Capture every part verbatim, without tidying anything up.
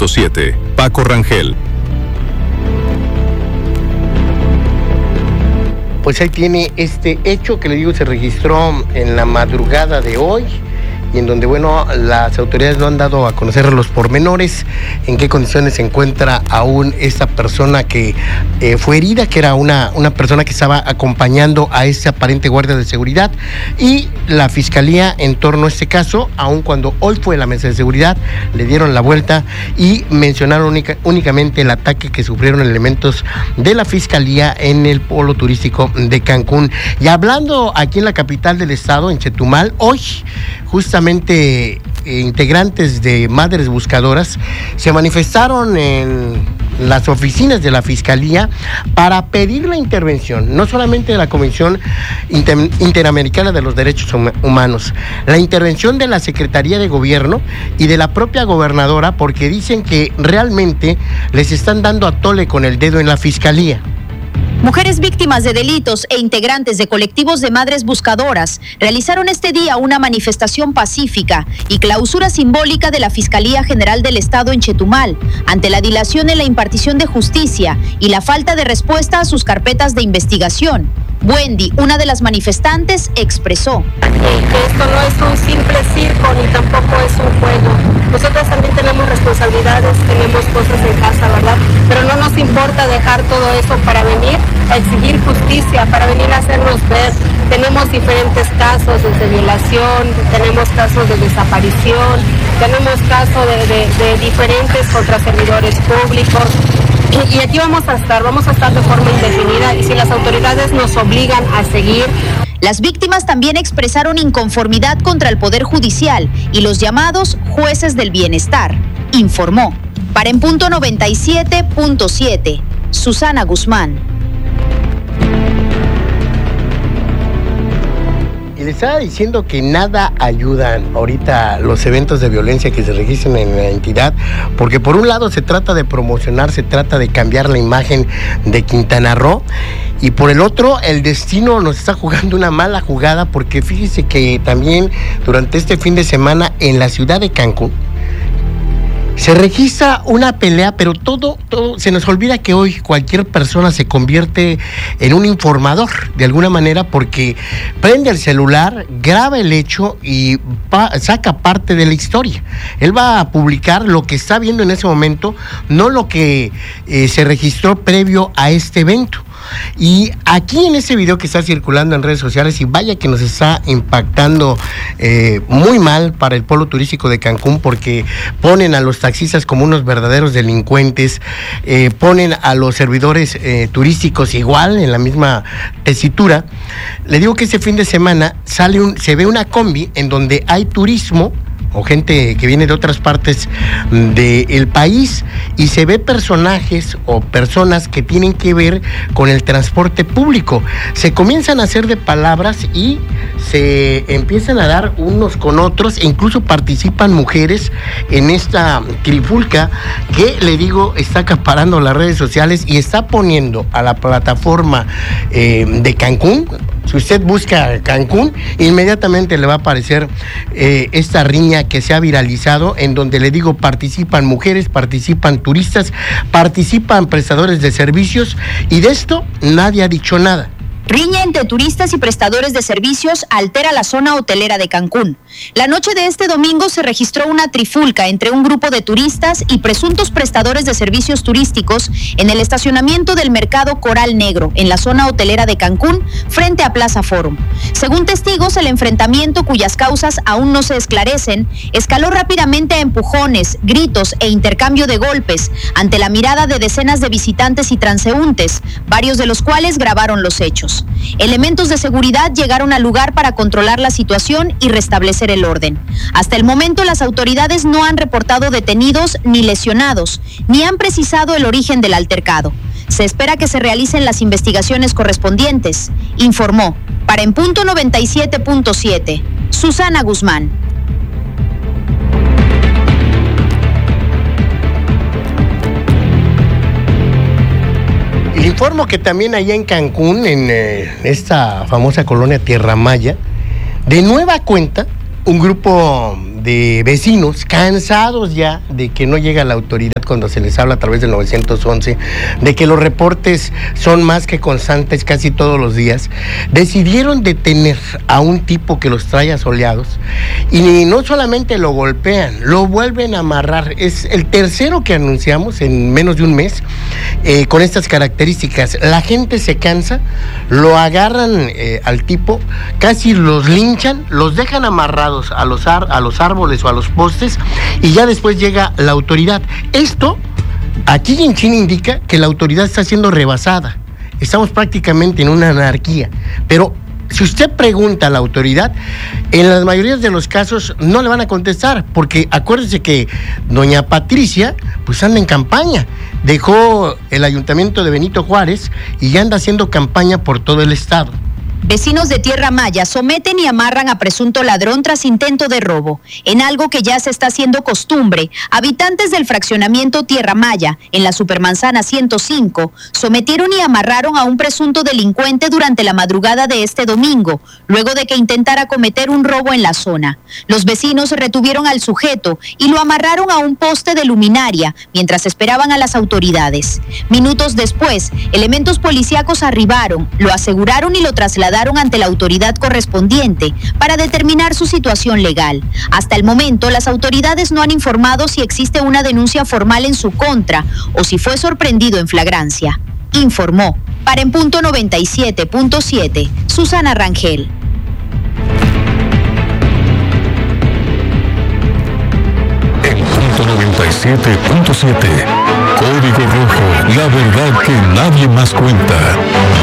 punto siete. Paco Rangel. Pues ahí tiene este hecho que le digo se registró en la madrugada de hoy y en donde, bueno, las autoridades no han dado a conocer los pormenores, en qué condiciones se encuentra aún esta persona que eh, fue herida, que era una, una persona que estaba acompañando a ese aparente guardia de seguridad, y la fiscalía en torno a este caso, aun cuando hoy fue la mesa de seguridad, le dieron la vuelta y mencionaron única, únicamente el ataque que sufrieron elementos de la fiscalía en el polo turístico de Cancún. Y hablando aquí en la capital del estado, en Chetumal, hoy justamente eh, integrantes de Madres Buscadoras se manifestaron en las oficinas de la Fiscalía para pedir la intervención, no solamente de la Comisión Inter- Interamericana de los Derechos Humanos, la intervención de la Secretaría de Gobierno y de la propia gobernadora, porque dicen que realmente les están dando a tole con el dedo en la Fiscalía. Mujeres víctimas de delitos e integrantes de colectivos de madres buscadoras realizaron este día una manifestación pacífica y clausura simbólica de la Fiscalía General del Estado en Chetumal, ante la dilación en la impartición de justicia y la falta de respuesta a sus carpetas de investigación. Wendy, una de las manifestantes, expresó: que esto no es un simple circo ni tampoco es un juego. Nosotros también tenemos responsabilidades, tenemos cosas en casa, ¿verdad? Pero no nos importa dejar todo eso para venir a exigir justicia, para venir a hacernos ver. Tenemos diferentes casos de violación, tenemos casos de desaparición, tenemos casos de, de, de diferentes contra servidores públicos. Y aquí vamos a estar, vamos a estar de forma indefinida, y si las autoridades nos obligan a seguir. Las víctimas también expresaron inconformidad contra el Poder Judicial y los llamados jueces del bienestar, informó. Para En Punto noventa y siete punto siete, Susana Guzmán. Y le estaba diciendo que nada ayudan ahorita los eventos de violencia que se registran en la entidad, porque por un lado se trata de promocionar, se trata de cambiar la imagen de Quintana Roo, y por el otro el destino nos está jugando una mala jugada, porque fíjese que también durante este fin de semana en la ciudad de Cancún se registra una pelea, pero todo, todo, se nos olvida que hoy cualquier persona se convierte en un informador, de alguna manera, porque prende el celular, graba el hecho y pa, saca parte de la historia. Él va a publicar lo que está viendo en ese momento, no lo que eh, se registró previo a este evento. Y aquí en ese video que está circulando en redes sociales, y vaya que nos está impactando eh, muy mal para el polo turístico de Cancún, porque ponen a los taxistas como unos verdaderos delincuentes, eh, ponen a los servidores eh, turísticos igual en la misma tesitura. Le digo que este fin de semana sale un, se ve una combi en donde hay turismo o gente que viene de otras partes del país, y se ve personajes o personas que tienen que ver con el transporte público. Se comienzan a hacer de palabras y se empiezan a dar unos con otros, e incluso participan mujeres en esta trifulca que, le digo, está acaparando las redes sociales y está poniendo a la plataforma eh, de Cancún. Si usted busca Cancún, inmediatamente le va a aparecer eh, esta riña que se ha viralizado, en donde, le digo, participan mujeres, participan turistas, participan prestadores de servicios, y de esto nadie ha dicho nada. Riña entre turistas y prestadores de servicios altera la zona hotelera de Cancún. La noche de este domingo se registró una trifulca entre un grupo de turistas y presuntos prestadores de servicios turísticos en el estacionamiento del Mercado Coral Negro, en la zona hotelera de Cancún, frente a Plaza Forum. Según testigos, el enfrentamiento, cuyas causas aún no se esclarecen, escaló rápidamente a empujones, gritos e intercambio de golpes ante la mirada de decenas de visitantes y transeúntes, varios de los cuales grabaron los hechos. Elementos de seguridad llegaron al lugar para controlar la situación y restablecer el orden. Hasta el momento, las autoridades no han reportado detenidos ni lesionados, ni han precisado el origen del altercado. Se espera que se realicen las investigaciones correspondientes, informó. Para En Punto noventa y siete punto siete, Susana Guzmán. Le informo que también allá en Cancún, en eh, esta famosa colonia Tierra Maya, de nueva cuenta, un grupo de vecinos cansados ya de que no llega la autoridad cuando se les habla a través del nueve once, de que los reportes son más que constantes casi todos los días, decidieron detener a un tipo que los trae asoleados y no solamente lo golpean, lo vuelven a amarrar. Es el tercero que anunciamos en menos de un mes eh, con estas características. La gente se cansa, lo agarran eh, al tipo, casi los linchan, los dejan amarrados a los, ar- a los árboles o a los postes y ya después llega la autoridad. Esto aquí en China indica que la autoridad está siendo rebasada. Estamos prácticamente en una anarquía, pero si usted pregunta a la autoridad, en las mayorías de los casos no le van a contestar, porque acuérdese que doña Patricia pues anda en campaña, dejó el ayuntamiento de Benito Juárez y ya anda haciendo campaña por todo el estado. Vecinos de Tierra Maya someten y amarran a presunto ladrón tras intento de robo. En algo que ya se está haciendo costumbre, habitantes del fraccionamiento Tierra Maya, en la Supermanzana ciento cinco, sometieron y amarraron a un presunto delincuente durante la madrugada de este domingo, luego de que intentara cometer un robo en la zona. Los vecinos retuvieron al sujeto y lo amarraron a un poste de luminaria mientras esperaban a las autoridades. Minutos después, elementos policíacos arribaron, lo aseguraron y lo trasladaron ante la autoridad correspondiente para determinar su situación legal. Hasta el momento, las autoridades no han informado si existe una denuncia formal en su contra o si fue sorprendido en flagrancia. Informó, para En Punto noventa y siete punto siete, Susana Rangel. En Punto noventa y siete punto siete, Código Rojo, la verdad que nadie más cuenta.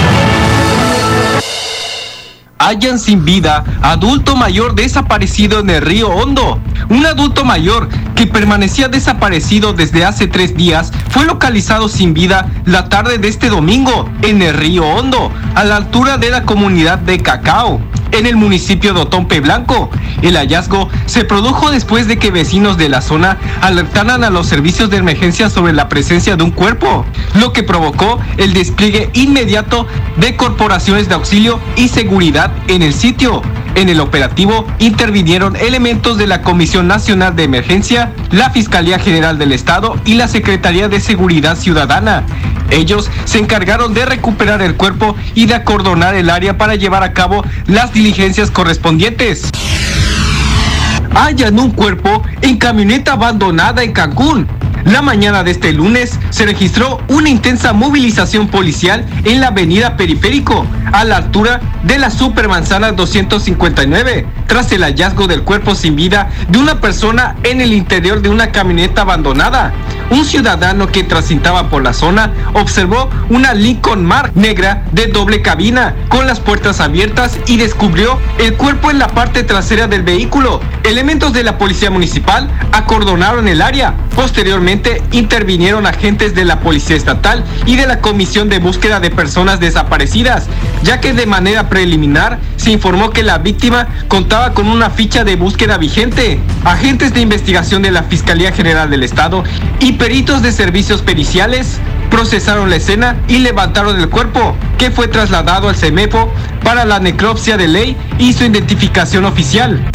Hallan sin vida adulto mayor desaparecido en el río Hondo. Un adulto mayor que permanecía desaparecido desde hace tres días fue localizado sin vida la tarde de este domingo en el río Hondo, a la altura de la comunidad de Cacao, en el municipio de Otompe Blanco. El hallazgo se produjo después de que vecinos de la zona alertaran a los servicios de emergencia sobre la presencia de un cuerpo, lo que provocó el despliegue inmediato de corporaciones de auxilio y seguridad en el sitio. En el operativo intervinieron elementos de la Comisión Nacional de Emergencia, la Fiscalía General del Estado y la Secretaría de Seguridad Ciudadana. Ellos se encargaron de recuperar el cuerpo y de acordonar el área para llevar a cabo las diligencias correspondientes. Hallan un cuerpo en camioneta abandonada en Cancún. La mañana de este lunes se registró una intensa movilización policial en la avenida Periférico, a la altura de la Supermanzana doscientos cincuenta y nueve, tras el hallazgo del cuerpo sin vida de una persona en el interior de una camioneta abandonada. Un ciudadano que transitaba por la zona observó una Lincoln Mark negra de doble cabina con las puertas abiertas y descubrió el cuerpo en la parte trasera del vehículo. Elementos de la policía municipal acordonaron el área. Posteriormente intervinieron agentes de la Policía Estatal y de la Comisión de Búsqueda de Personas Desaparecidas, ya que de manera preliminar se informó que la víctima contaba con una ficha de búsqueda vigente. Agentes de investigación de la Fiscalía General del Estado y peritos de servicios periciales procesaron la escena y levantaron el cuerpo, que fue trasladado al CEMEFO para la necropsia de ley y su identificación oficial.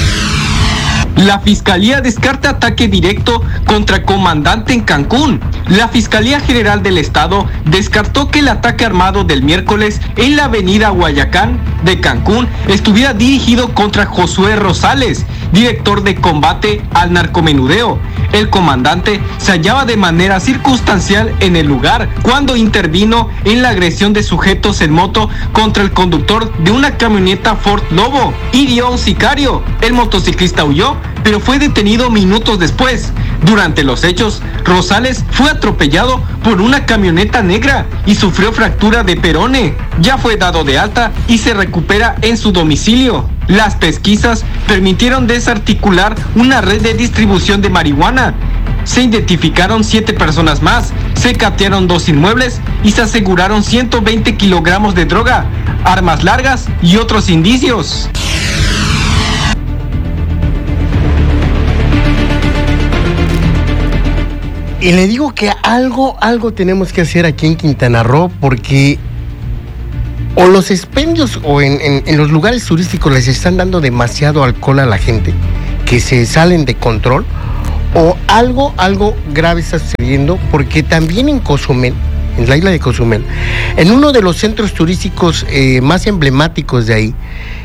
La Fiscalía descarta ataque directo contra comandante en Cancún. La Fiscalía General del Estado descartó que el ataque armado del miércoles en la avenida Guayacán de Cancún estuviera dirigido contra Josué Rosales, director de combate al narcomenudeo. El comandante se hallaba de manera circunstancial en el lugar cuando intervino en la agresión de sujetos en moto contra el conductor de una camioneta Ford Lobo. Hirió a un sicario. El motociclista huyó, pero fue detenido minutos después. Durante los hechos, Rosales fue atropellado por una camioneta negra y sufrió fractura de perone. Ya fue dado de alta y se recupera en su domicilio. Las pesquisas permitieron desarticular una red de distribución de marihuana. Se identificaron siete personas más, se catearon dos inmuebles y se aseguraron ciento veinte kilogramos de droga, armas largas y otros indicios. Y le digo que algo, algo tenemos que hacer aquí en Quintana Roo, porque o los expendios o en, en, en los lugares turísticos les están dando demasiado alcohol a la gente, que se salen de control o algo, algo grave está sucediendo, porque también en Cozumel, en la isla de Cozumel, en uno de los centros turísticos eh, más emblemáticos de ahí,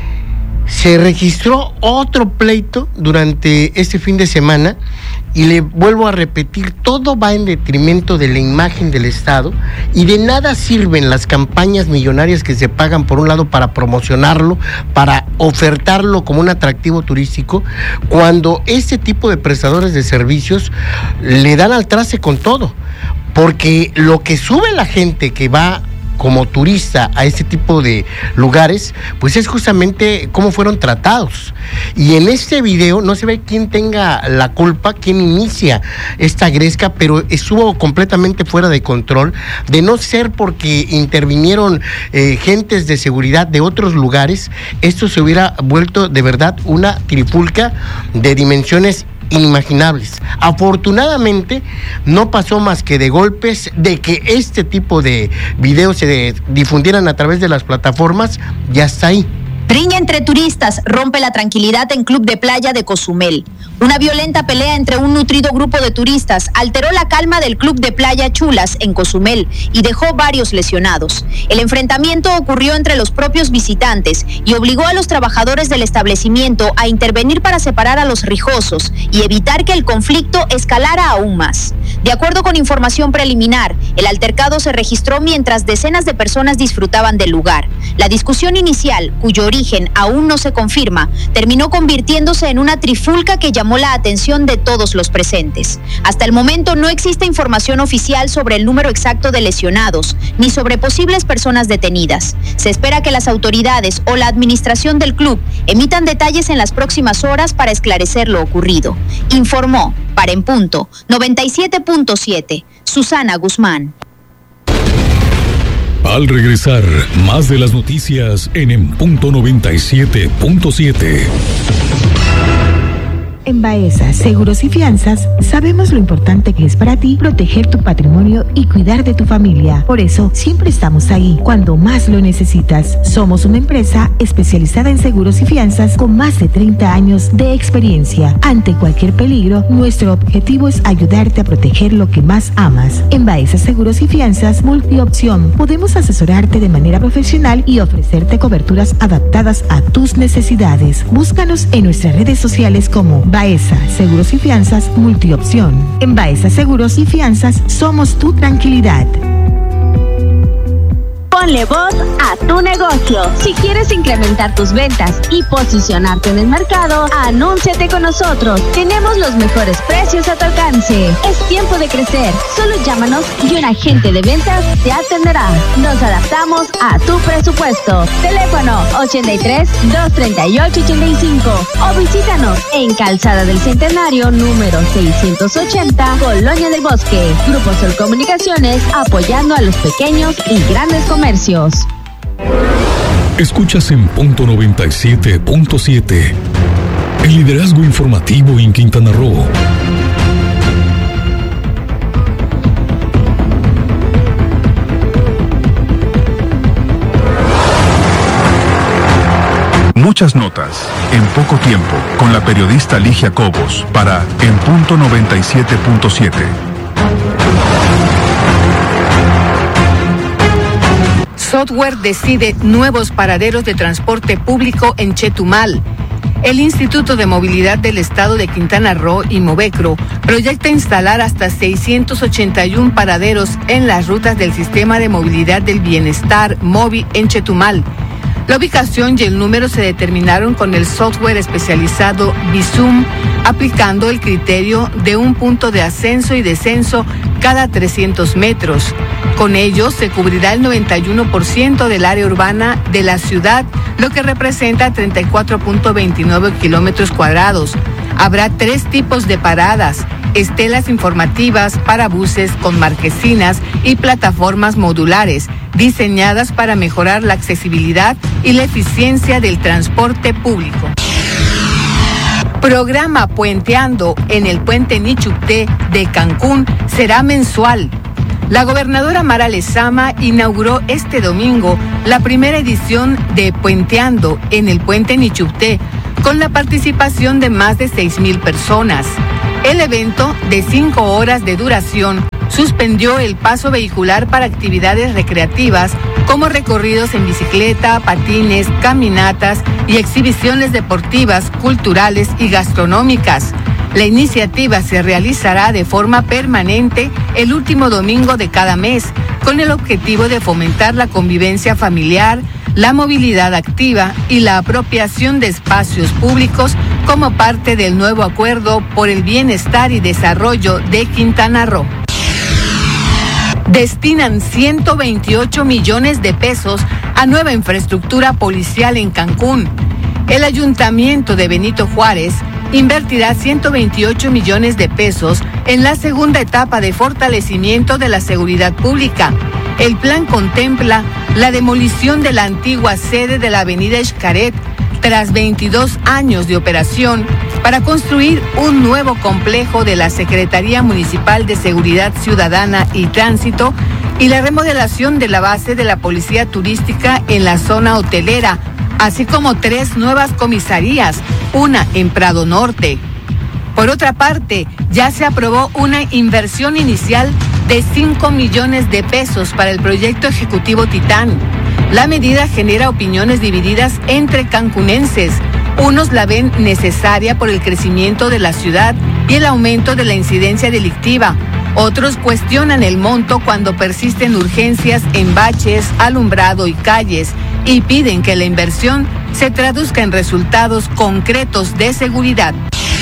se registró otro pleito durante este fin de semana, y le vuelvo a repetir, todo va en detrimento de la imagen del Estado, y de nada sirven las campañas millonarias que se pagan por un lado para promocionarlo, para ofertarlo como un atractivo turístico, cuando este tipo de prestadores de servicios le dan al traste con todo, porque lo que sube la gente que va como turista a este tipo de lugares, pues es justamente cómo fueron tratados. Y en este video no se ve quién tenga la culpa, quién inicia esta gresca, pero estuvo completamente fuera de control. De no ser porque intervinieron eh, gentes de seguridad de otros lugares, esto se hubiera vuelto de verdad una trifulca de dimensiones inimaginables. Afortunadamente no pasó más que de golpes, de que este tipo de videos se difundieran a través de las plataformas, ya está ahí. Riña entre turistas rompe la tranquilidad en Club de Playa de Cozumel. Una violenta pelea entre un nutrido grupo de turistas alteró la calma del Club de Playa Chulas en Cozumel y dejó varios lesionados. El enfrentamiento ocurrió entre los propios visitantes y obligó a los trabajadores del establecimiento a intervenir para separar a los rijosos y evitar que el conflicto escalara aún más. De acuerdo con información preliminar, el altercado se registró mientras decenas de personas disfrutaban del lugar. La discusión inicial, cuyo origen aún no se confirma, terminó convirtiéndose en una trifulca que llamó la atención de todos los presentes. Hasta el momento no existe información oficial sobre el número exacto de lesionados, ni sobre posibles personas detenidas. Se espera que las autoridades o la administración del club emitan detalles en las próximas horas para esclarecer lo ocurrido. Informó, para En Punto, noventa y siete punto siete, Susana Guzmán. Al regresar, más de las noticias en En Punto noventa y siete punto siete. En Baeza Seguros y Fianzas sabemos lo importante que es para ti proteger tu patrimonio y cuidar de tu familia. Por eso siempre estamos ahí cuando más lo necesitas. Somos una empresa especializada en seguros y fianzas con más de treinta años de experiencia. Ante cualquier peligro, nuestro objetivo es ayudarte a proteger lo que más amas. En Baeza Seguros y Fianzas Multiopción podemos asesorarte de manera profesional y ofrecerte coberturas adaptadas a tus necesidades. Búscanos en nuestras redes sociales como Baeza Seguros y Fianzas Multiopción. En Baeza Seguros y Fianzas somos tu tranquilidad. Ponle voz a tu negocio. Si quieres incrementar tus ventas y posicionarte en el mercado, anúnciate con nosotros. Tenemos los mejores precios a tu alcance. Es tiempo de crecer. Solo llámanos y un agente de ventas te atenderá. Nos adaptamos a tu presupuesto. Teléfono ochenta y tres, doscientos treinta y ocho, ochenta y cinco o visítanos en Calzada del Centenario número seiscientos ochenta, Colonia del Bosque. Grupo Sol Comunicaciones, apoyando a los pequeños y grandes comercios. Escuchas En Punto noventa y siete punto siete. El liderazgo informativo en Quintana Roo. Muchas notas en poco tiempo con la periodista Ligia Cobos para En Punto noventa y siete punto siete. Software decide nuevos paraderos de transporte público en Chetumal. El Instituto de Movilidad del Estado de Quintana Roo y Movecro proyecta instalar hasta seiscientos ochenta y uno paraderos en las rutas del Sistema de Movilidad del Bienestar Móvil en Chetumal. La ubicación y el número se determinaron con el software especializado Visum, aplicando el criterio de un punto de ascenso y descenso cada trescientos metros. Con ello se cubrirá el noventa y uno por ciento del área urbana de la ciudad, lo que representa treinta y cuatro punto veintinueve kilómetros cuadrados. Habrá tres tipos de paradas: estelas informativas para buses con marquesinas y plataformas modulares, diseñadas para mejorar la accesibilidad y la eficiencia del transporte público. Programa Puenteando en el Puente Nichupté de Cancún será mensual. La gobernadora Mara Lezama inauguró este domingo la primera edición de Puenteando en el Puente Nichupté, con la participación de más de seis mil personas. El evento, de cinco horas de duración, suspendió el paso vehicular para actividades recreativas como recorridos en bicicleta, patines, caminatas y exhibiciones deportivas, culturales y gastronómicas. La iniciativa se realizará de forma permanente el último domingo de cada mes, con el objetivo de fomentar la convivencia familiar, la movilidad activa y la apropiación de espacios públicos como parte del nuevo acuerdo por el bienestar y desarrollo de Quintana Roo. Destinan ciento veintiocho millones de pesos a nueva infraestructura policial en Cancún. El Ayuntamiento de Benito Juárez invertirá ciento veintiocho millones de pesos en la segunda etapa de fortalecimiento de la seguridad pública. El plan contempla la demolición de la antigua sede de la Avenida Xcaret tras veintidós años de operación para construir un nuevo complejo de la Secretaría Municipal de Seguridad Ciudadana y Tránsito y la remodelación de la base de la Policía Turística en la zona hotelera, así como tres nuevas comisarías, una en Prado Norte. Por otra parte, ya se aprobó una inversión inicial de cinco millones de pesos para el proyecto ejecutivo Titán. La medida genera opiniones divididas entre cancunenses. Unos la ven necesaria por el crecimiento de la ciudad y el aumento de la incidencia delictiva. Otros cuestionan el monto cuando persisten urgencias en baches, alumbrado y calles y piden que la inversión se traduzca en resultados concretos de seguridad.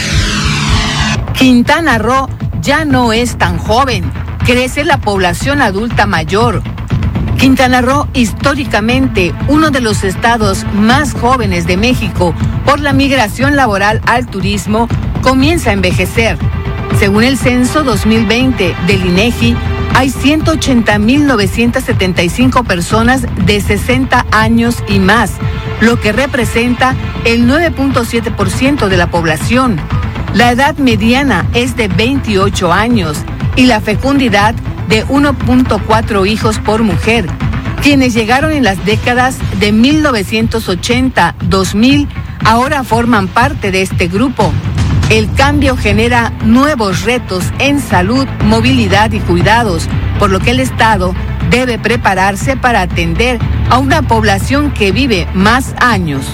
Quintana Roo ya no es tan joven. Crece la población adulta mayor. Quintana Roo, históricamente uno de los estados más jóvenes de México por la migración laboral al turismo, comienza a envejecer. Según el censo dos mil veinte del INEGI, hay ciento ochenta mil novecientas setenta y cinco personas de sesenta años y más, lo que representa el nueve punto siete por ciento de la población. La edad mediana es de veintiocho años y la fecundidad de uno punto cuatro hijos por mujer. Quienes llegaron en las décadas de mil novecientos ochenta a dos mil ahora forman parte de este grupo. El cambio genera nuevos retos en salud, movilidad y cuidados, por lo que el Estado debe prepararse para atender a una población que vive más años.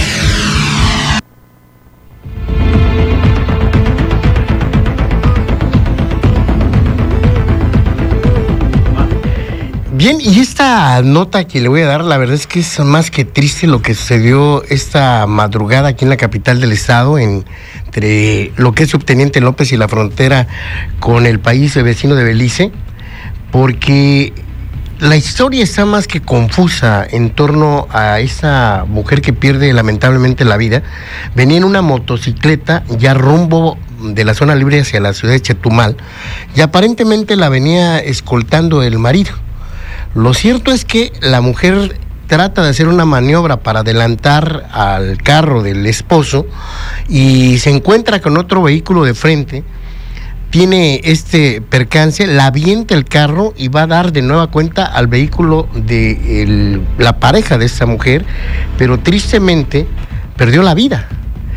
Bien, y esta nota que le voy a dar, la verdad es que es más que triste lo que sucedió esta madrugada aquí en la capital del estado, en, entre lo que es Subteniente López y la frontera con el país vecino de Belice, porque la historia está más que confusa en torno a esa mujer que pierde lamentablemente la vida. Venía en una motocicleta ya rumbo de la zona libre hacia la ciudad de Chetumal y aparentemente la venía escoltando el marido. Lo cierto es que la mujer trata de hacer una maniobra para adelantar al carro del esposo y se encuentra con otro vehículo de frente, tiene este percance, la avienta el carro y va a dar de nueva cuenta al vehículo de el, la pareja de esta mujer, pero tristemente perdió la vida.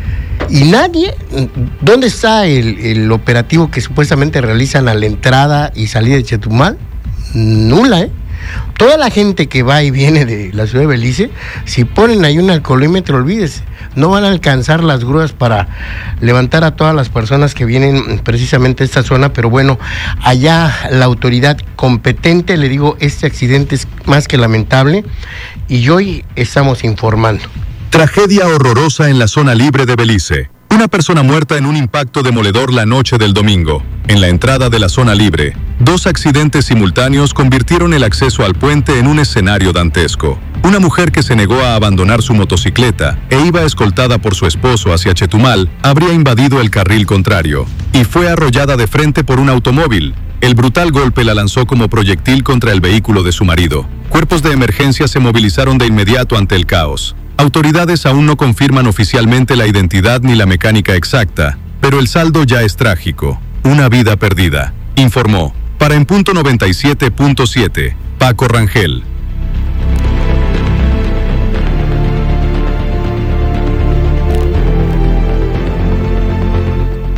Y nadie, ¿dónde está el, el operativo que supuestamente realizan a la entrada y salida de Chetumal? Nula, ¿eh? Toda la gente que va y viene de la ciudad de Belice, si ponen ahí un alcoholímetro, olvídese, no van a alcanzar las grúas para levantar a todas las personas que vienen precisamente a esta zona, pero bueno, allá la autoridad competente, le digo, este accidente es más que lamentable y hoy estamos informando. Tragedia horrorosa en la zona libre de Belice. Una persona muerta en un impacto demoledor la noche del domingo. En la entrada de la zona libre, dos accidentes simultáneos convirtieron el acceso al puente en un escenario dantesco. Una mujer que se negó a abandonar su motocicleta e iba escoltada por su esposo hacia Chetumal, habría invadido el carril contrario y fue arrollada de frente por un automóvil. El brutal golpe la lanzó como proyectil contra el vehículo de su marido. Cuerpos de emergencia se movilizaron de inmediato ante el caos. Autoridades aún no confirman oficialmente la identidad ni la mecánica exacta, pero el saldo ya es trágico. Una vida perdida, informó, para En Punto noventa y siete punto siete, Paco Rangel.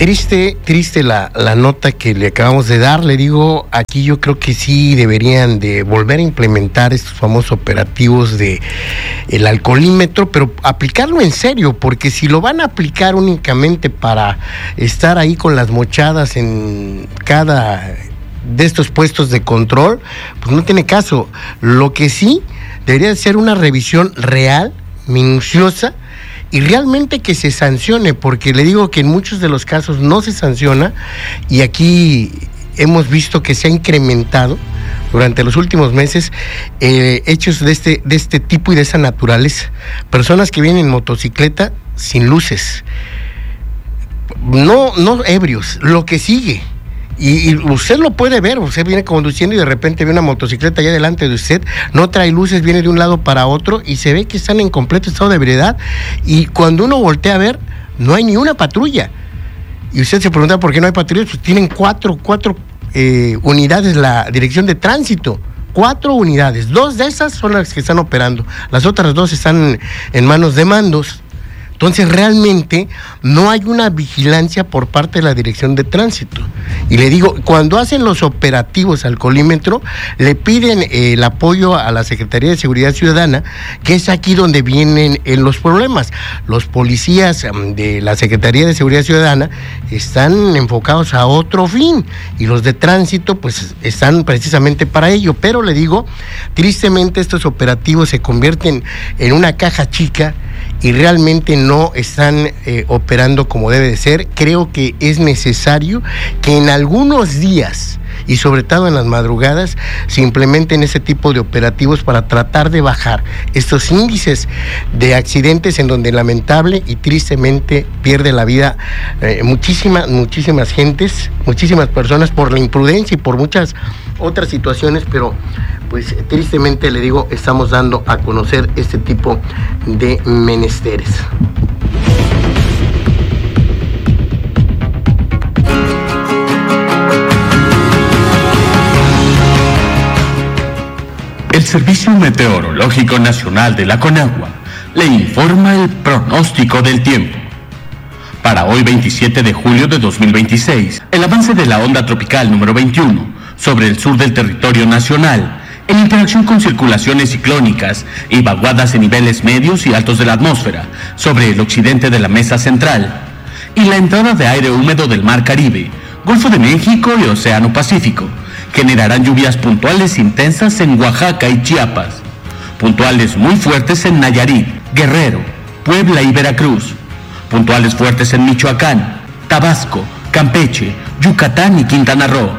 Triste, triste la, la nota que le acabamos de dar. Le digo, aquí yo creo que sí deberían de volver a implementar estos famosos operativos de el alcoholímetro, pero aplicarlo en serio, porque si lo van a aplicar únicamente para estar ahí con las mochadas en cada de estos puestos de control, pues no tiene caso. Lo que sí debería ser una revisión real, minuciosa, y realmente que se sancione, porque le digo que en muchos de los casos no se sanciona, y aquí hemos visto que se ha incrementado durante los últimos meses eh, hechos de este, de este tipo y de esa naturaleza. Personas que vienen en motocicleta sin luces, no, no ebrios, lo que sigue. Y, y usted lo puede ver, usted viene conduciendo y de repente ve una motocicleta allá delante de usted, no trae luces, viene de un lado para otro y se ve que están en completo estado de ebriedad, y cuando uno voltea a ver, no hay ni una patrulla. Y usted se pregunta por qué no hay patrullas, pues tienen cuatro, cuatro eh, unidades la dirección de tránsito. Cuatro unidades, dos de esas son las que están operando, las otras dos están en manos de mandos. Entonces realmente no hay una vigilancia por parte de la Dirección de Tránsito. Y le digo, cuando hacen los operativos alcoholímetro, le piden eh, el apoyo a la Secretaría de Seguridad Ciudadana, que es aquí donde vienen eh, los problemas. Los policías um, de la Secretaría de Seguridad Ciudadana están enfocados a otro fin, y los de tránsito pues están precisamente para ello. Pero le digo, tristemente estos operativos se convierten en una caja chica y realmente no están eh, operando como debe de ser. Creo que es necesario que en algunos días, y sobre todo en las madrugadas, se implementen ese tipo de operativos para tratar de bajar estos índices de accidentes en donde lamentable y tristemente pierde la vida eh, muchísimas, muchísimas gentes, muchísimas personas por la imprudencia y por muchas otras situaciones, pero pues tristemente le digo, estamos dando a conocer este tipo de menesteres. El Servicio Meteorológico Nacional de la Conagua le informa el pronóstico del tiempo. Para hoy veintisiete de julio de dos mil veintiséis, el avance de la onda tropical número veintiuno sobre el sur del territorio nacional, en interacción con circulaciones ciclónicas y vaguadas en niveles medios y altos de la atmósfera sobre el occidente de la mesa central, y la entrada de aire húmedo del Mar Caribe, Golfo de México y Océano Pacífico, generarán lluvias puntuales intensas en Oaxaca y Chiapas, puntuales muy fuertes en Nayarit, Guerrero, Puebla y Veracruz, puntuales fuertes en Michoacán, Tabasco, Campeche, Yucatán y Quintana Roo.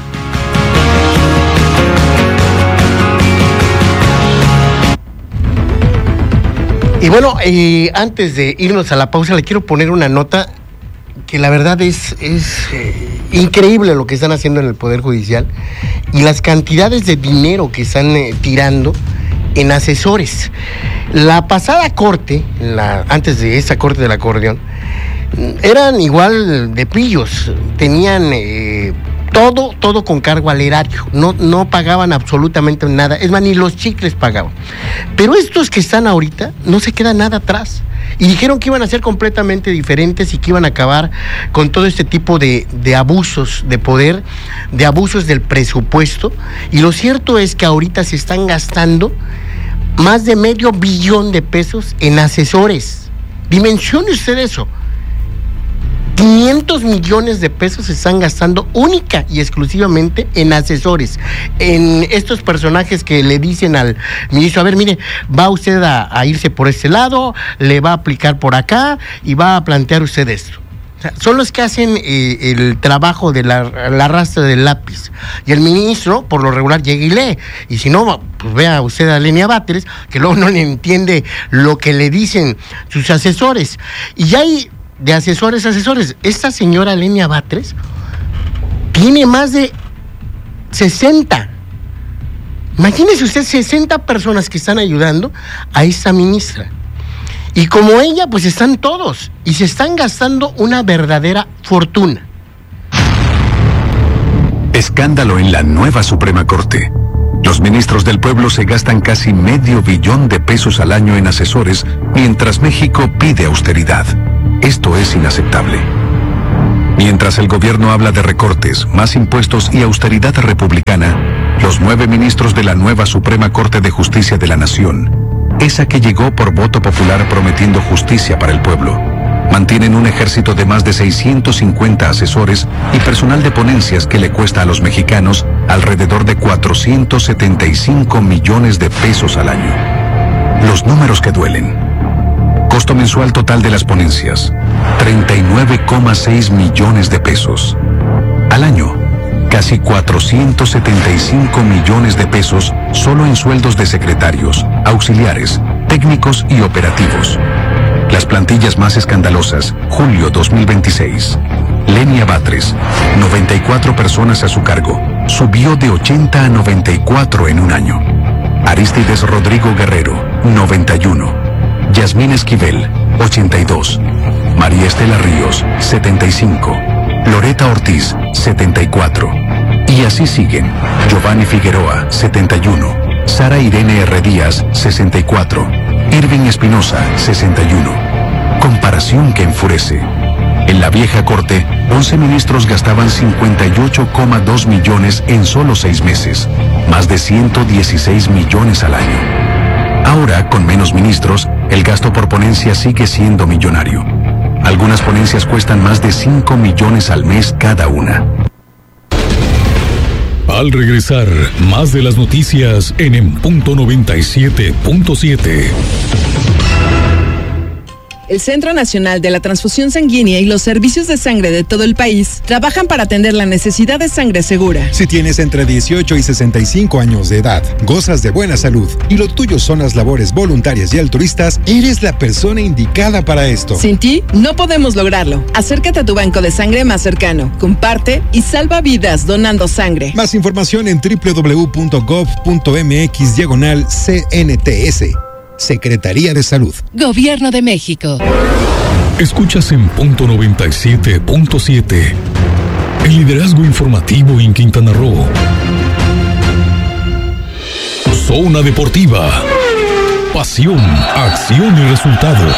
Y bueno, eh, antes de irnos a la pausa, le quiero poner una nota que la verdad es, es eh, increíble lo que están haciendo en el Poder Judicial y las cantidades de dinero que están eh, tirando en asesores. La pasada corte, la, antes de esa corte del acordeón, eran igual de pillos, tenían eh, todo, todo con cargo al erario, no, no pagaban absolutamente nada, es más, ni los chicles pagaban. Pero estos que están ahorita, no se queda nada atrás. Y dijeron que iban a ser completamente diferentes y que iban a acabar con todo este tipo de, de abusos de poder, de abusos del presupuesto. Y lo cierto es que ahorita se están gastando más de medio billón de pesos en asesores. Dimensione usted eso. quinientos millones de pesos se están gastando única y exclusivamente en asesores, en estos personajes que le dicen al ministro, a ver, mire, va usted a, a irse por este lado, le va a aplicar por acá y va a plantear usted esto. O sea, son los que hacen eh, el trabajo de la, la arrastre del lápiz. Y el ministro, por lo regular, llega y lee. Y si no, pues vea usted a Lenia Batres, que luego no le entiende lo que le dicen sus asesores. Y ya hay de asesores, asesores. Esta señora Lenia Batres tiene más de sesenta. Imagínese usted sesenta personas que están ayudando a esta ministra. Y como ella, pues están todos. Y se están gastando una verdadera fortuna. Escándalo en la nueva Suprema Corte. Los ministros del pueblo se gastan casi medio billón de pesos al año en asesores, mientras México pide austeridad. Esto es inaceptable. Mientras el gobierno habla de recortes, más impuestos y austeridad republicana, los nueve ministros de la nueva Suprema Corte de Justicia de la Nación, esa que llegó por voto popular prometiendo justicia para el pueblo, mantienen un ejército de más de seiscientos cincuenta asesores y personal de ponencias que le cuesta a los mexicanos alrededor de cuatrocientos setenta y cinco millones de pesos al año. Los números que duelen. Costo mensual total de las ponencias, treinta y nueve coma seis millones de pesos. Al año, casi cuatrocientos setenta y cinco millones de pesos solo en sueldos de secretarios, auxiliares, técnicos y operativos. Las plantillas más escandalosas, julio dos mil veintiséis. Lenia Batres, noventa y cuatro personas a su cargo, subió de ochenta a noventa y cuatro en un año. Aristides Rodrigo Guerrero, noventa y uno. Yasmín Esquivel, ochenta y dos. María Estela Ríos, setenta y cinco. Loreta Ortiz, setenta y cuatro. Y así siguen. Giovanni Figueroa, setenta y uno. Sara Irene R. Díaz, sesenta y cuatro. Irving Espinosa, sesenta y uno. Comparación que enfurece. En la vieja corte, once ministros gastaban cincuenta y ocho coma dos millones en solo seis meses, más de ciento dieciséis millones al año. Ahora, con menos ministros, el gasto por ponencia sigue siendo millonario. Algunas ponencias cuestan más de cinco millones al mes cada una. Al regresar, más de las noticias en En Punto noventa y siete punto siete. El Centro Nacional de la Transfusión Sanguínea y los servicios de sangre de todo el país trabajan para atender la necesidad de sangre segura. Si tienes entre dieciocho y sesenta y cinco años de edad, gozas de buena salud y lo tuyo son las labores voluntarias y altruistas, eres la persona indicada para esto. Sin ti, no podemos lograrlo. Acércate a tu banco de sangre más cercano, comparte y salva vidas donando sangre. Más información en doble u doble u doble u punto gov punto eme equis diagonal C N T S. Secretaría de Salud. Gobierno de México. Escuchas en Punto noventa y siete punto siete. El liderazgo informativo en Quintana Roo. Zona Deportiva. Pasión, acción y resultados.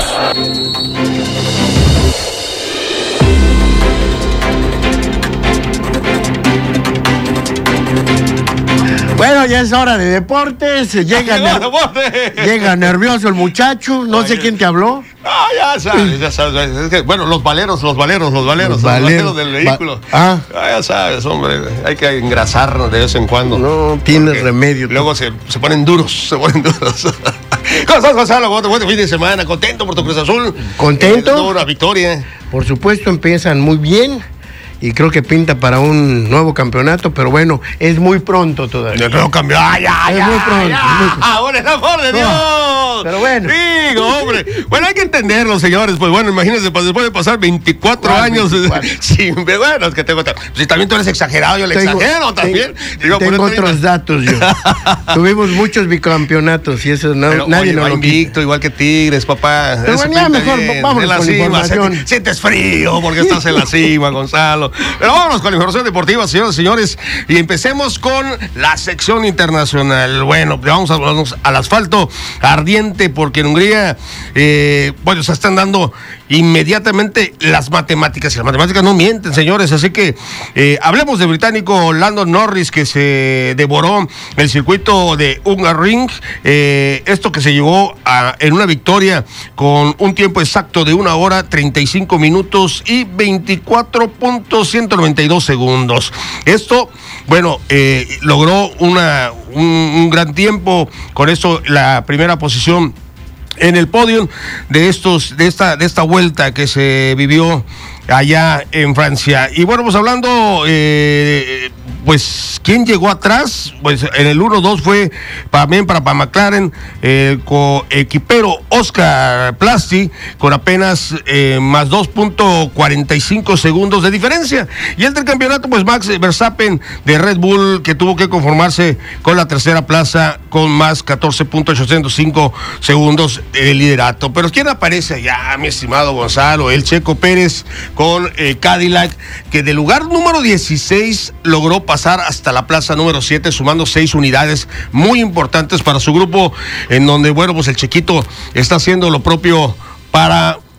Bueno, ya es hora de deportes. Llega, ner- llega nervioso el muchacho. No sé quién te habló. Ah, ya sabes, ya sabes. Es que, bueno, los valeros, los valeros, los valeros, los, los valeros del vehículo. Va- ah. ah, ya sabes, hombre. Hay que engrasarnos de vez en cuando. No tiene remedio. Luego se, se ponen duros, se ponen duros. ¿Cómo estás, Gonzalo? Buen fin de semana. ¿Contento por tu Cruz Azul? ¿Contento? Eh, una victoria. Por supuesto, empiezan muy bien. Y creo que pinta para un nuevo campeonato, pero bueno, es muy pronto todavía. El nuevo campeonato. ¡Ay, ay, es muy pronto. Ya, es muy pronto. ¡Ah, por el amor de Dios! No, pero bueno. Digo, hombre. Bueno, hay que entenderlo, señores. Pues bueno, imagínense, pues, después de pasar veinticuatro ¿Cuál, años veinticuatro? sin ver, bueno, es que tengo. Si también tú eres exagerado, yo le Tengo- exagero también. Tengo, tengo otros datos yo. Tuvimos muchos bicampeonatos y eso no, Pero, nadie oye, nos va lo quita. invicto, igual que Tigres, papá. Pero Eso bueno, ya pinta mejor, bien. vámonos En la con cima, información. sientes- Sientes frío porque estás en la cima, Gonzalo. Pero vámonos con la información deportiva, señores y señores. Y empecemos con la sección internacional. Bueno, vamos, a, vamos al asfalto ardiente porque en Hungría, eh, bueno, se están dando inmediatamente las matemáticas. Y las matemáticas no mienten, señores. Así que eh, hablemos del británico Lando Norris, que se devoró el circuito de Hungaroring. Eh, esto que se llevó a, en una victoria con un tiempo exacto de una hora, treinta y cinco minutos y veinticuatro punto ciento noventa y dos segundos. Esto, bueno, eh, logró una, un, un gran tiempo. Con eso, la primera posición en el podio de estos, de esta, de esta vuelta que se vivió allá en Francia. Y bueno, pues hablando, eh, pues, ¿quién llegó atrás? Pues en el uno dos fue también para, para McLaren, el coequipero Oscar Piastri, con apenas eh, más dos punto cuarenta y cinco segundos de diferencia. Y el del campeonato, pues Max Verstappen de Red Bull, que tuvo que conformarse con la tercera plaza con más catorce punto ochocientos cinco segundos de liderato. Pero ¿quién aparece allá, mi estimado Gonzalo? El Checo Pérez con eh, Cadillac, que del lugar número dieciséis logró pasar hasta la plaza número siete, sumando seis unidades muy importantes para su grupo, en donde, bueno, pues el Chequito está haciendo lo propio para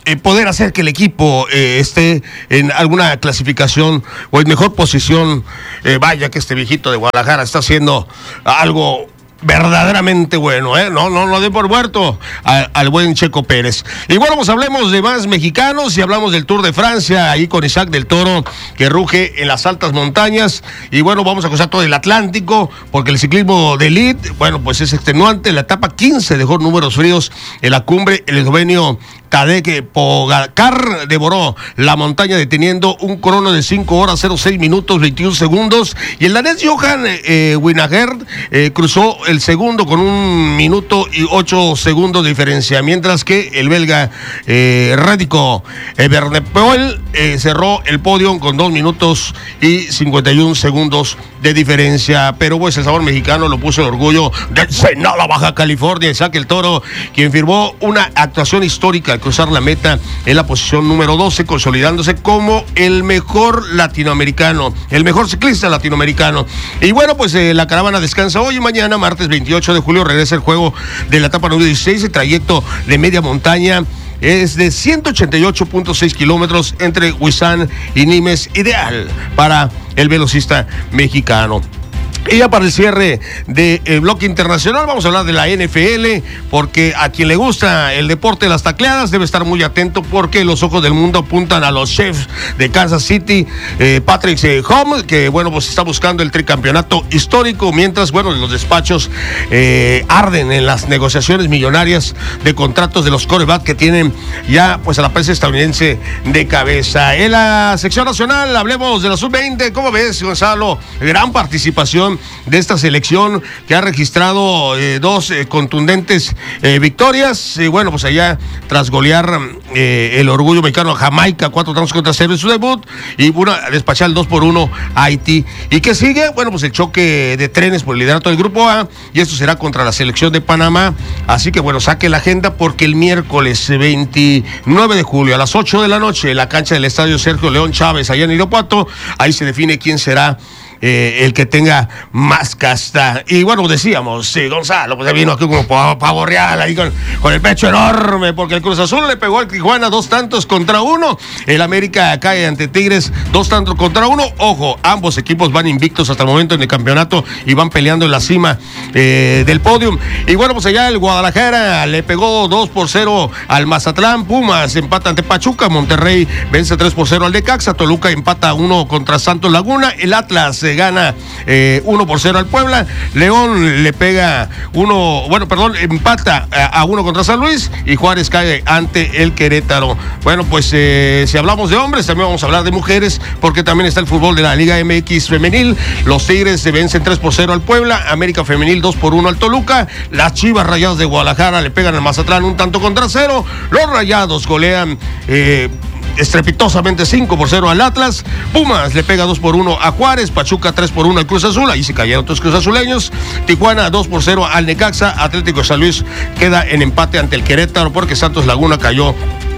eh, poder hacer que el equipo eh, esté en alguna clasificación o en mejor posición. Eh, vaya que este viejito de Guadalajara está haciendo algo verdaderamente bueno, ¿eh? No, no, no de por muerto a, al buen Checo Pérez. Y bueno, pues hablemos de más mexicanos y hablamos del Tour de Francia, ahí con Isaac del Toro, que ruge en las altas montañas. Y bueno, vamos a cruzar todo el Atlántico, porque el ciclismo de elite, bueno, pues es extenuante. La etapa quince dejó números fríos en la cumbre. El eslovenio Tadej Pogačar devoró la montaña deteniendo un crono de cinco horas, cero seis minutos, veintiún segundos. Y el danés Johan eh, Winagerd eh, cruzó el segundo con un minuto y ocho segundos de diferencia, mientras que el belga eh, Radko Evenepoel eh, cerró el podio con dos minutos y cincuenta y un segundos de diferencia. Pero pues el sabor mexicano lo puso el orgullo de Ensenada, Baja California, Isaac el Toro, quien firmó una actuación histórica al cruzar la meta en la posición número doce, consolidándose como el mejor latinoamericano, el mejor ciclista latinoamericano. Y bueno, pues eh, la caravana descansa hoy y mañana, martes veintiocho de julio, regresa el juego de la etapa número dieciséis. El trayecto de media montaña es de ciento ochenta y ocho punto seis kilómetros entre Huizán y Nimes, ideal para el velocista mexicano. Y ya para el cierre del bloque internacional vamos a hablar de la N F L, porque a quien le gusta el deporte de las tacleadas debe estar muy atento, porque los ojos del mundo apuntan a los Chiefs de Kansas City, eh, Patrick Mahomes, que bueno, pues está buscando el tricampeonato histórico, mientras bueno, los despachos eh, arden en las negociaciones millonarias de contratos de los quarterbacks que tienen ya pues a la prensa estadounidense de cabeza. En la sección nacional hablemos de la sub veinte. ¿Cómo ves, Gonzalo? Gran participación de esta selección que ha registrado eh, dos eh, contundentes eh, victorias. Y eh, bueno, pues allá tras golear eh, el orgullo mexicano a Jamaica, cuatro tantos contra cero en su debut, y una despachar el dos por uno a Haití. ¿Y qué sigue? Bueno, pues el choque de trenes por el liderato del grupo A, y esto será contra la selección de Panamá. Así que bueno, saque la agenda, porque el miércoles veintinueve de julio a las ocho de la noche en la cancha del estadio Sergio León Chávez, allá en Irapuato, ahí se define quién será Eh, el que tenga más casta. Y bueno, decíamos, sí, Gonzalo, pues vino aquí como pavo real, ahí con, con el pecho enorme, porque el Cruz Azul le pegó al Tijuana dos tantos contra uno. El América cae ante Tigres dos tantos contra uno. Ojo, ambos equipos van invictos hasta el momento en el campeonato y van peleando en la cima eh, del podium. Y bueno, pues allá el Guadalajara le pegó dos por cero al Mazatlán. Pumas empata ante Pachuca. Monterrey vence tres por cero al Necaxa. Toluca empata uno contra Santos Laguna. El Atlas gana eh, uno por cero al Puebla. León le pega uno, bueno, perdón, empata a, a uno contra San Luis, y Juárez cae ante el Querétaro. Bueno, pues eh, si hablamos de hombres, también vamos a hablar de mujeres, porque también está el fútbol de la Liga M X femenil. Los Tigres se vencen tres por cero al Puebla. América femenil dos por uno al Toluca. Las Chivas Rayadas de Guadalajara le pegan al Mazatlán un tanto contra cero. Los Rayados golean eh, estrepitosamente cinco por cero al Atlas. Pumas le pega dos por uno a Juárez. Pachuca tres por uno al Cruz Azul. Ahí se cayeron otros Cruz Azuleños. Tijuana dos por cero al Necaxa. Atlético de San Luis queda en empate ante el Querétaro, porque Santos Laguna cayó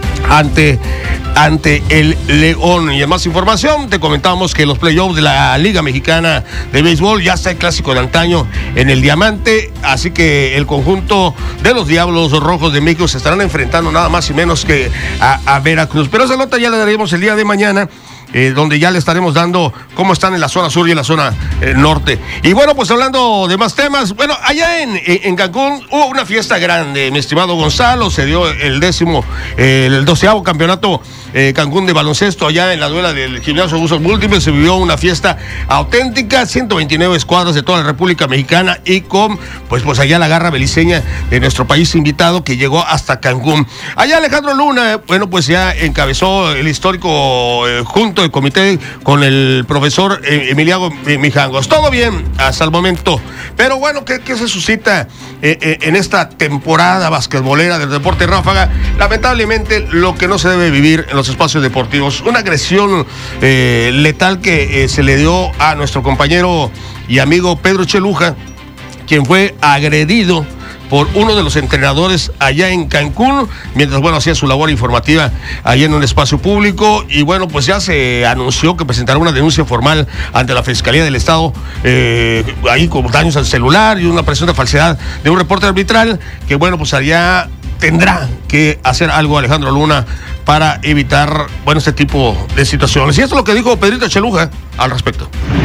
ante, ante el León. Y en más información te comentábamos que los playoffs de la Liga Mexicana de Béisbol ya está el clásico de antaño en el Diamante, así que el conjunto de los Diablos Rojos de México se estarán enfrentando nada más y menos que a, a Veracruz. Pero esa nota ya la daremos el día de mañana, Eh, donde ya le estaremos dando cómo están en la zona sur y en la zona eh, norte. Y bueno, pues hablando de más temas, bueno, allá en, en Cancún hubo una fiesta grande, mi estimado Gonzalo. Se dio el décimo, eh, el doceavo campeonato eh, Cancún de baloncesto, allá en la duela del gimnasio de usos múltiples. Se vivió una fiesta auténtica, ciento veintinueve escuadras de toda la República Mexicana, y con pues, pues allá la garra beliceña de nuestro país invitado, que llegó hasta Cancún. Allá Alejandro Luna, bueno, pues ya encabezó el histórico eh, junto el comité con el profesor Emiliano Mijangos. Todo bien hasta el momento, pero bueno, ¿qué, qué se suscita eh, eh, en esta temporada basquetbolera del deporte ráfaga? Lamentablemente, lo que no se debe vivir en los espacios deportivos, una agresión eh, letal que eh, se le dio a nuestro compañero y amigo Pedro Cheluja, quien fue agredido por uno de los entrenadores allá en Cancún, mientras, bueno, hacía su labor informativa allá en un espacio público. Y bueno, pues ya se anunció que presentará una denuncia formal ante la Fiscalía del Estado, eh, ahí con daños al celular y una presunta falsedad de un reporte arbitral, que bueno, pues allá tendrá que hacer algo Alejandro Luna para evitar, bueno, este tipo de situaciones. Y esto es lo que dijo Pedrito Cheluja al respecto.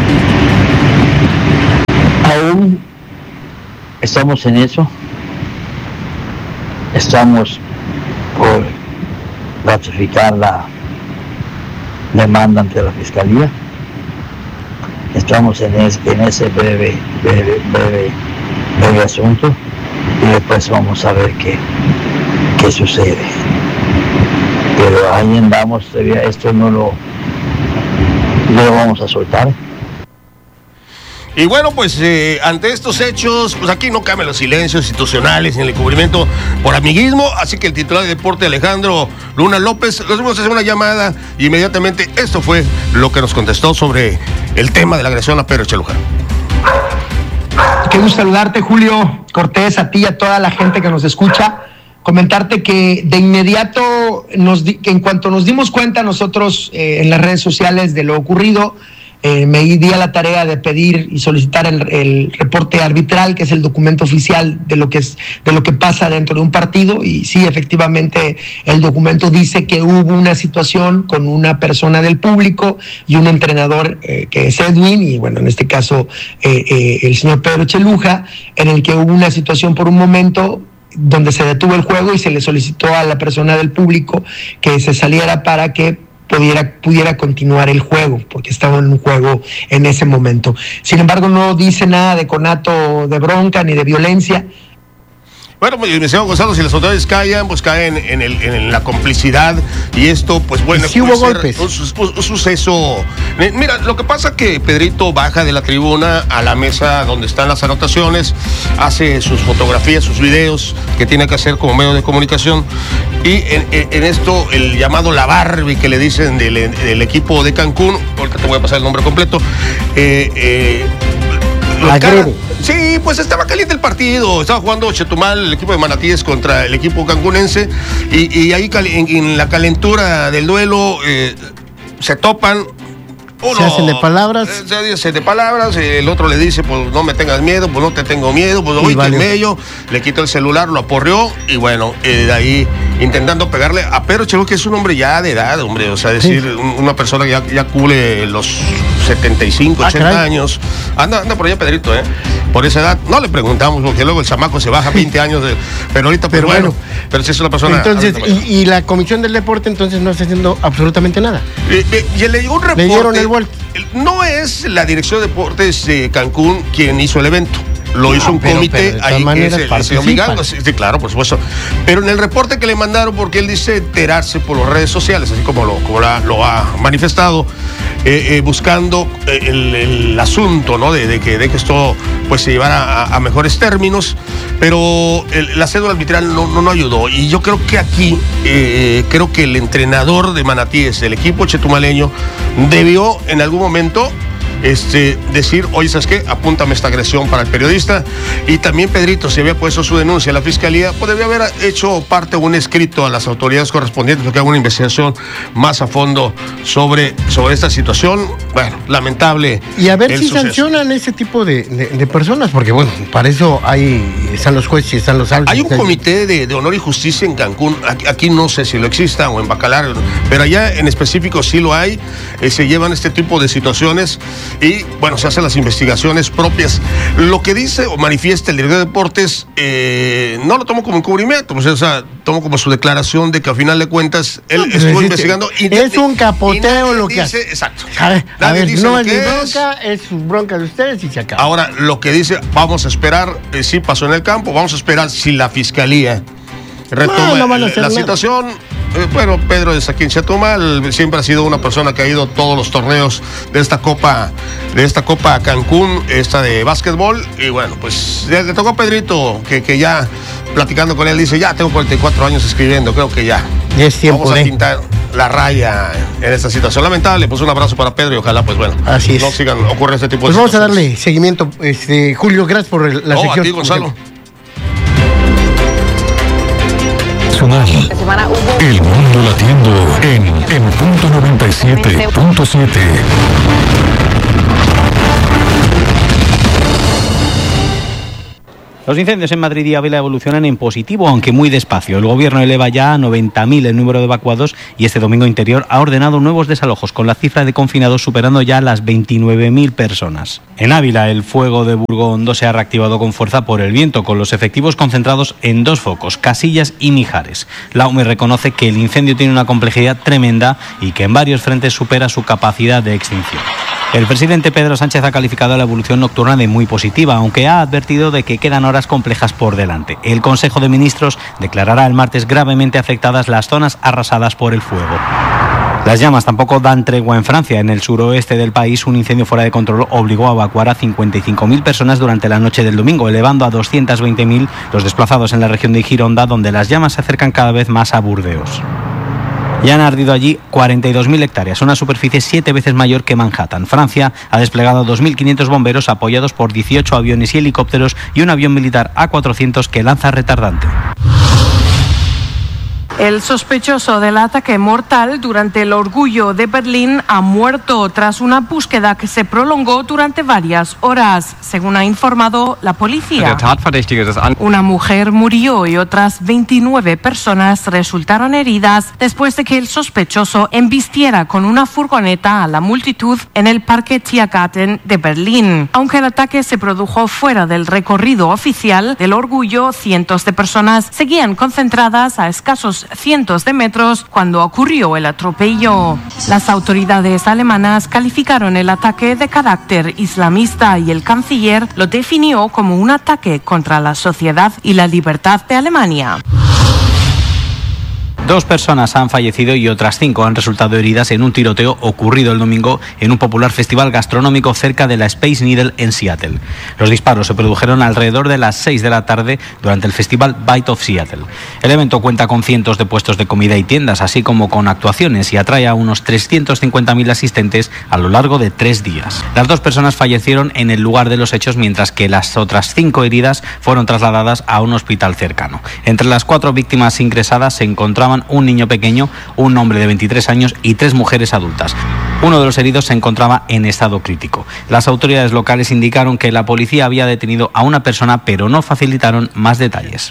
Aún estamos en eso. Estamos por ratificar la demanda ante la Fiscalía. Estamos en, es, en ese breve, breve, breve, breve asunto y después vamos a ver qué, qué sucede. Pero ahí andamos, todavía esto no lo, no lo vamos a soltar. Y bueno, pues eh, ante estos hechos, pues aquí no caben los silencios institucionales ni el encubrimiento por amiguismo, así que el titular de deporte Alejandro Luna López, nos vamos a hacer una llamada y inmediatamente esto fue lo que nos contestó sobre el tema de la agresión a Pedro Cheluja. Qué gusto saludarte, Julio Cortés, a ti y a toda la gente que nos escucha. Comentarte que de inmediato, nos di, que en cuanto nos dimos cuenta nosotros eh, en las redes sociales de lo ocurrido, Eh, me di a la tarea de pedir y solicitar el, el reporte arbitral, que es el documento oficial de lo que es de lo que pasa dentro de un partido, y sí, efectivamente el documento dice que hubo una situación con una persona del público y un entrenador eh, que es Edwin, y bueno, en este caso eh, eh, el señor Pedro Cheluja, en el que hubo una situación por un momento donde se detuvo el juego y se le solicitó a la persona del público que se saliera para que Pudiera, pudiera continuar el juego, porque estaba en un juego en ese momento. Sin embargo, no dice nada de conato de bronca ni de violencia. Bueno, pues, mi señor Gonzalo, si las autoridades callan, pues caen en, el, en la complicidad y esto, pues bueno, sí hubo golpes. Un, un, un suceso. Mira, lo que pasa es que Pedrito baja de la tribuna a la mesa donde están las anotaciones, hace sus fotografías, sus videos que tiene que hacer como medio de comunicación, y en, en, en esto el llamado La Barbie que le dicen del, del equipo de Cancún, ahorita te voy a pasar el nombre completo, eh, eh, Cara, sí, pues estaba caliente el partido, estaba jugando Chetumal, el equipo de Manatíes contra el equipo cancunense, y, y ahí en, en la calentura del duelo eh, se topan. Uno, se hacen de palabras. Se hacen de palabras, el otro le dice, pues no me tengas miedo, pues no te tengo miedo, pues oíste vale. en medio, le quitó el celular, lo aporreó, y bueno, eh, de ahí intentando pegarle a Pedro Cheluja, que es un hombre ya de edad, hombre, o sea, decir, sí. una persona que ya, ya cubre los setenta y cinco, ah, ochenta caray. años, anda, anda por allá Pedrito, ¿eh? Por esa edad, no le preguntamos, porque luego el chamaco se baja veinte años, de, pero ahorita, pero pues, bueno, bueno, pero si es una persona... Entonces, y, y la Comisión del Deporte entonces no está haciendo absolutamente nada. Eh, eh, y le llegó un reporte... Le dieron el vuelto. No es la Dirección de Deportes de Cancún quien hizo el evento. Lo hizo no, un pero, comité pero ahí que es el señor Migando. Sí, sí, claro, por supuesto. Pero en el reporte que le mandaron, porque él dice enterarse por las redes sociales, así como lo, como la, lo ha manifestado, eh, eh, buscando el, el asunto, ¿no? De, de, que, de que esto pues se llevara a, a mejores términos, pero el, la cédula arbitral no, no, no ayudó. Y yo creo que aquí, eh, creo que el entrenador de Manatíes, del equipo chetumaleño, debió en algún momento Este, decir, oye, ¿sabes qué? Apúntame esta agresión para el periodista. Y también Pedrito, si había puesto su denuncia a la fiscalía, pues debía haber hecho parte de un escrito a las autoridades correspondientes, porque haga una investigación más a fondo sobre, sobre esta situación. Bueno, lamentable. Y a ver si suceso. sancionan ese tipo de, de, de personas, porque bueno, para eso hay, están los jueces y están los árbitros. Hay un comité de, de honor y justicia en Cancún. Aquí, aquí no sé si lo exista o en Bacalar, pero allá en específico sí lo hay. Eh, se llevan este tipo de situaciones. Y bueno, se hacen las investigaciones propias. Lo que dice o manifiesta el director de deportes, eh, no lo tomo como encubrimiento, pues, o sea, tomo como su declaración de que a final de cuentas él no, estuvo investigando. Y es de, un capoteo lo que dice, hace. Exacto. A ver, a ver dice no es mi bronca, es su bronca de ustedes y se acaba. Ahora, lo que dice, vamos a esperar, eh, si pasó en el campo, vamos a esperar si la fiscalía retoma no, no la nada. situación. Eh, bueno, Pedro es aquí en Chetumal, siempre ha sido una persona que ha ido a todos los torneos de esta Copa, de esta Copa Cancún, esta de básquetbol, y bueno, pues le, le tocó a Pedrito, que, que ya platicando con él dice, ya tengo cuarenta y cuatro años escribiendo, creo que ya. Es tiempo Vamos a de... pintar la raya en esta situación lamentable. Pues un abrazo para Pedro y ojalá, pues bueno, así es. no sigan ocurre este tipo pues de vamos situaciones. A darle seguimiento, este, Julio, gracias por la no, sección. A ti, Gonzalo. El mundo latiendo en, en punto noventa y siete punto siete. Los incendios en Madrid y Ávila evolucionan en positivo, aunque muy despacio. El gobierno eleva ya a noventa mil el número de evacuados y este domingo Interior ha ordenado nuevos desalojos, con la cifra de confinados superando ya las veintinueve mil personas. En Ávila, el fuego de Burgondo se ha reactivado con fuerza por el viento, con los efectivos concentrados en dos focos, Casillas y Mijares. La U M E reconoce que el incendio tiene una complejidad tremenda y que en varios frentes supera su capacidad de extinción. El presidente Pedro Sánchez ha calificado la evolución nocturna de muy positiva, aunque ha advertido de que quedan horas complejas por delante. El Consejo de Ministros declarará el martes gravemente afectadas las zonas arrasadas por el fuego. Las llamas tampoco dan tregua en Francia. En el suroeste del país, un incendio fuera de control obligó a evacuar a cincuenta y cinco mil personas durante la noche del domingo, elevando a doscientos veinte mil los desplazados en la región de Gironda, donde las llamas se acercan cada vez más a Burdeos. Ya han ardido allí cuarenta y dos mil hectáreas, una superficie siete veces mayor que Manhattan. Francia ha desplegado dos mil quinientos bomberos apoyados por dieciocho aviones y helicópteros y un avión militar A cuatrocientos que lanza retardante. El sospechoso del ataque mortal durante el Orgullo de Berlín ha muerto tras una búsqueda que se prolongó durante varias horas, según ha informado la policía. Una mujer murió y otras veintinueve personas resultaron heridas después de que el sospechoso embistiera con una furgoneta a la multitud en el Parque Tiergarten de Berlín. Aunque el ataque se produjo fuera del recorrido oficial del Orgullo, cientos de personas seguían concentradas a escasos cientos de metros cuando ocurrió el atropello. Las autoridades alemanas calificaron el ataque de carácter islamista y el canciller lo definió como un ataque contra la sociedad y la libertad de Alemania. Dos personas han fallecido y otras cinco han resultado heridas en un tiroteo ocurrido el domingo en un popular festival gastronómico cerca de la Space Needle en Seattle. Los disparos se produjeron alrededor de las seis de la tarde durante el festival Bite of Seattle. El evento cuenta con cientos de puestos de comida y tiendas, así como con actuaciones, y atrae a unos trescientos cincuenta mil asistentes a lo largo de tres días. Las dos personas fallecieron en el lugar de los hechos, mientras que las otras cinco heridas fueron trasladadas a un hospital cercano. Entre las cuatro víctimas ingresadas se encontraban un niño pequeño, un hombre de veintitrés años y tres mujeres adultas. Uno de los heridos se encontraba en estado crítico. Las autoridades locales indicaron que la policía había detenido a una persona, pero no facilitaron más detalles.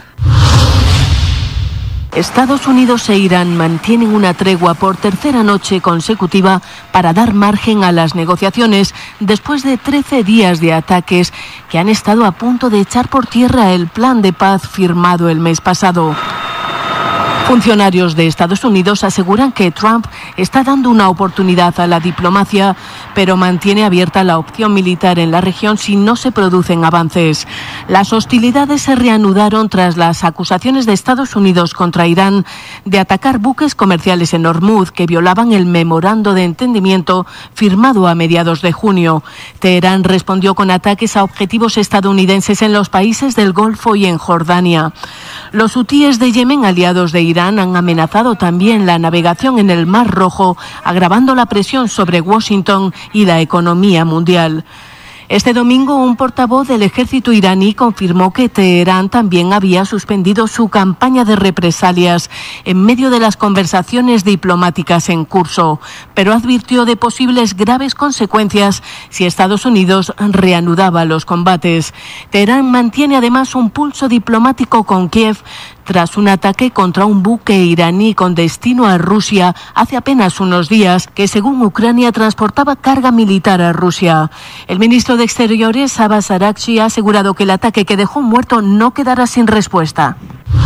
Estados Unidos e Irán mantienen una tregua por tercera noche consecutiva para dar margen a las negociaciones después de trece días de ataques que han estado a punto de echar por tierra el plan de paz firmado el mes pasado. Funcionarios de Estados Unidos aseguran que Trump está dando una oportunidad a la diplomacia, pero mantiene abierta la opción militar en la región si no se producen avances. Las hostilidades se reanudaron tras las acusaciones de Estados Unidos contra Irán de atacar buques comerciales en Hormuz que violaban el memorando de entendimiento firmado a mediados de junio. Teherán respondió con ataques a objetivos estadounidenses en los países del Golfo y en Jordania. Los hutíes de Yemen, aliados de Irán, han amenazado también la navegación en el Mar Rojo, agravando la presión sobre Washington y la economía mundial. Este domingo, un portavoz del ejército iraní confirmó que Teherán también había suspendido su campaña de represalias en medio de las conversaciones diplomáticas en curso, pero advirtió de posibles graves consecuencias si Estados Unidos reanudaba los combates. Teherán mantiene además un pulso diplomático con Kiev tras un ataque contra un buque iraní con destino a Rusia hace apenas unos días, que según Ucrania transportaba carga militar a Rusia. El ministro de Exteriores, Abbas Araghchi, ha asegurado que el ataque que dejó un muerto no quedará sin respuesta.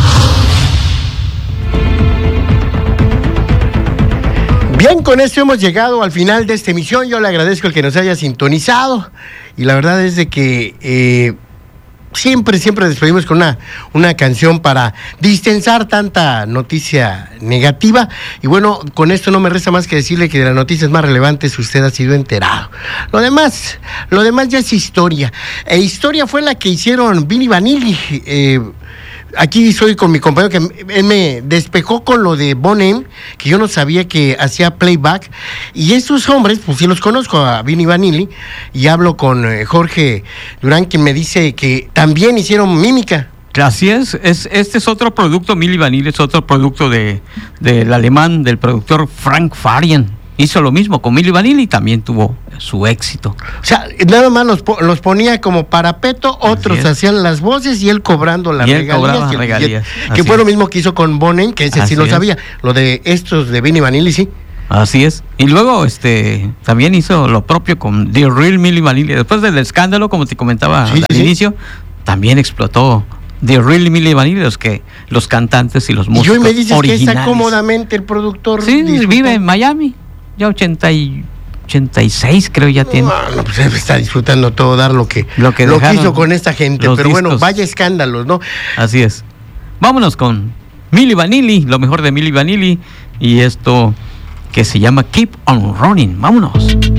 Bien, con esto hemos llegado al final de esta emisión. Yo le agradezco el que nos haya sintonizado y la verdad es de que eh, Siempre, siempre despedimos con una, una canción para distensar tanta noticia negativa. Y bueno, con esto no me resta más que decirle que de las noticias más relevantes usted ha sido enterado. Lo demás, lo demás ya es historia. E historia fue la que hicieron Vinny Vanilli. Eh, Aquí soy con mi compañero que él me despejó con lo de Bonham, que yo no sabía que hacía playback. Y estos hombres, pues sí los conozco, a Vinny Vanilli, y hablo con eh, Jorge Durán, quien me dice que también hicieron mímica. Así es, es este es otro producto, Milli Vanilli es otro producto de del alemán, del productor Frank Farian. hizo lo mismo con Milli Vanilli y también tuvo su éxito. O sea, nada más los, los ponía como parapeto, otros hacían las voces y él cobrando las y él regalías. cobraba y el regalías. billete, que fue es. lo mismo que hizo con Bonen, que ese Así sí lo es. sabía. Lo de estos de Vinny Vanilli, sí. Así es. Y luego este también hizo lo propio con The Real Milli Vanilli. Después del escándalo, como te comentaba Sí, al sí, inicio, también explotó The Real Milli Vanilli, los que los cantantes y los Y músicos hoy me dices originales. que está cómodamente el productor. Sí, disfrutando. vive en Miami. Ya ochenta y ochenta y seis creo ya tiene. No, pues está disfrutando todo, dar lo que, Lo que lo que dejaron hizo con esta gente. los Pero bueno, discos. vaya escándalos, ¿no? Así es. Vámonos con Milli Vanilli, lo mejor de Milli Vanilli y esto que se llama Keep on Running. Vámonos.